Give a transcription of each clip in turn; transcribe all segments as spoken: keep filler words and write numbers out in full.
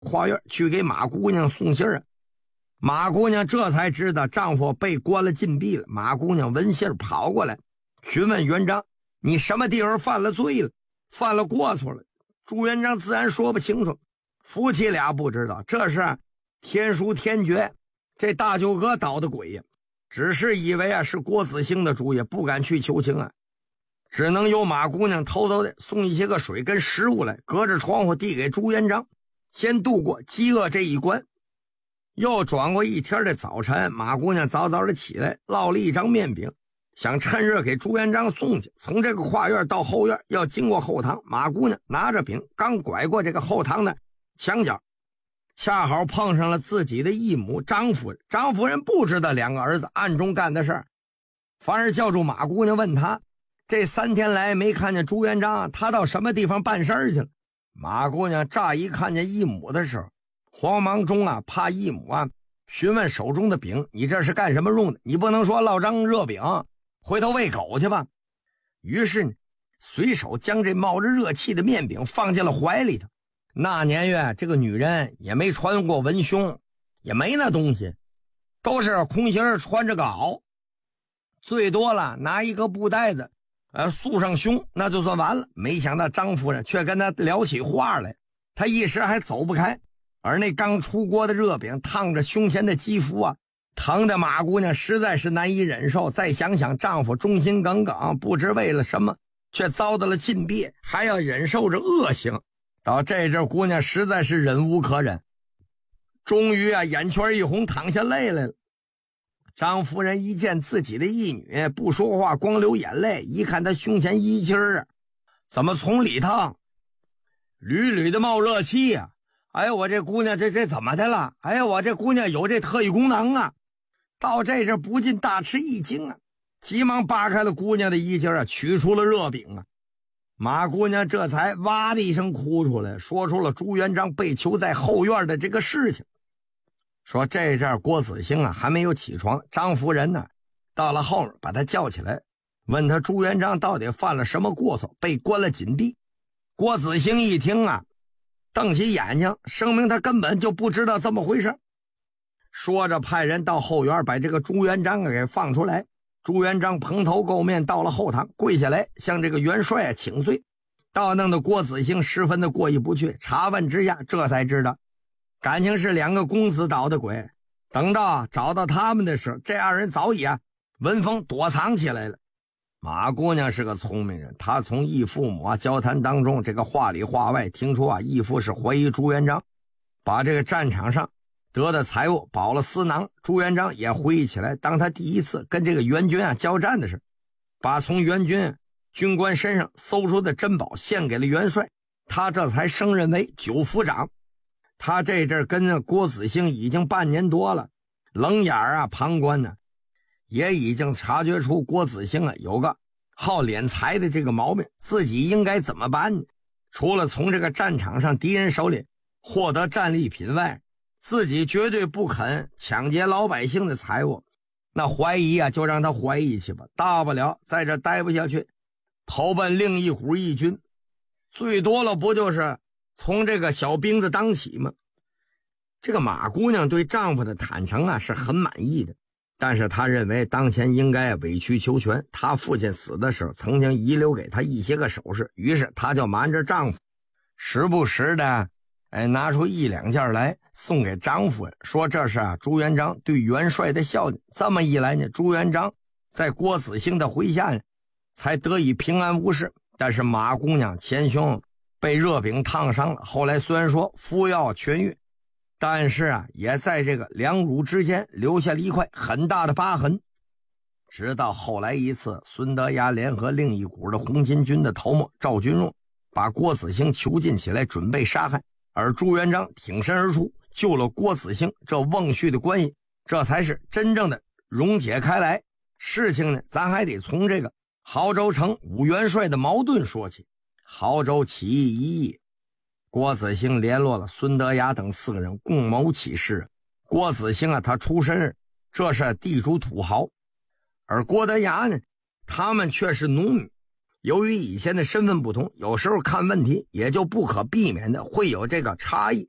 花园去给马姑娘送信啊。马姑娘这才知道丈夫被关了禁闭了。马姑娘闻信跑过来询问元璋，你什么地方犯了罪了，犯了过错了？朱元璋自然说不清楚，夫妻俩不知道，这是天书天诀，这大舅哥捣的鬼呀，只是以为啊是郭子兴的主意，不敢去求情啊，只能由马姑娘偷偷的送一些个水跟食物来，隔着窗户递给朱元璋，先度过饥饿这一关。又转过一天的早晨，马姑娘早早的起来，烙了一张面饼，想趁热给朱元璋送去。从这个花院到后院要经过后堂，马姑娘拿着饼刚拐过这个后堂的墙角，恰好碰上了自己的义母张夫人。张夫人不知道两个儿子暗中干的事儿，反而叫住马姑娘问他，这三天来没看见朱元璋，他到什么地方办事儿去了？马姑娘乍一看见义母的时候，慌忙中啊，怕义母啊询问手中的饼，你这是干什么用的？你不能说烙张热饼回头喂狗去吧？于是呢，随手将这冒着热气的面饼放进了怀里头。那年月，这个女人也没穿过文胸，也没那东西，都是空心穿着个袄，最多了拿一个布袋子呃，束上胸，那就算完了。没想到张夫人却跟他聊起话来，他一时还走不开。而那刚出锅的热饼烫着胸前的肌肤啊，疼的马姑娘实在是难以忍受。再想想丈夫忠心耿耿，不知为了什么却遭到了禁闭，还要忍受着恶行，到这阵姑娘实在是忍无可忍，终于啊眼圈一红，淌下泪来了。张夫人一见自己的义女不说话，光流眼泪，一看她胸前衣襟儿怎么从里头屡屡的冒热气啊！哎呀，我这姑娘这这怎么的了？哎呀，我这姑娘有这特异功能啊！到这阵不禁大吃一惊啊，急忙扒开了姑娘的衣襟啊，取出了热饼啊。马姑娘这才哇的一声哭出来，说出了朱元璋被囚在后院的这个事情。说这阵郭子兴啊还没有起床，张夫人呢到了后面把他叫起来，问他朱元璋到底犯了什么过错，被关了禁闭。郭子兴一听啊，瞪起眼睛，声明他根本就不知道这么回事。说着派人到后院把这个朱元璋给放出来。朱元璋蓬头垢面到了后堂，跪下来向这个元帅请罪，倒弄得郭子兴十分的过意不去。查问之下，这才知道感情是两个公子捣的鬼。等到找到他们的时候，这二人早已啊闻风躲藏起来了。马姑娘是个聪明人，她从义父母啊交谈当中，这个话里话外听出啊义父是怀疑朱元璋把这个战场上得的财物保了私囊。朱元璋也回忆起来，当他第一次跟这个元军啊交战的时候，把从元军军官身上搜出的珍宝献给了元帅，他这才升任为九府长。他这阵跟郭子兴已经半年多了，冷眼啊旁观呢，也已经察觉出郭子兴啊有个好敛财的这个毛病。自己应该怎么办呢？除了从这个战场上敌人手里获得战利品外，自己绝对不肯抢劫老百姓的财物。那怀疑啊就让他怀疑去吧，大不了在这待不下去，投奔另一股义军，最多了不就是从这个小兵子当起吗？这个马姑娘对丈夫的坦诚啊是很满意的，但是她认为当前应该委曲求全。她父亲死的时候曾经遗留给她一些个首饰，于是她就瞒着丈夫，时不时的哎拿出一两件来送给张夫人，说这是啊朱元璋对元帅的孝敬。这么一来呢，朱元璋在郭子兴的麾下呢才得以平安无事。但是马姑娘前胸被热饼烫伤了，后来虽然说服药痊愈，但是啊也在这个两乳之间留下了一块很大的疤痕。直到后来一次，孙德崖联合另一股的红巾军的头目赵君荣把郭子兴囚禁起来，准备杀害，而朱元璋挺身而出救了郭子兴，这翁婿的关系这才是真正的溶解开来。事情呢咱还得从这个亳州城武元帅的矛盾说起。亳州起义一役，郭子兴联络了孙德崖等四个人共谋起事。郭子兴啊他出身这是地主土豪，而郭德崖呢他们却是农民。由于以前的身份不同，有时候看问题也就不可避免的会有这个差异。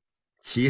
其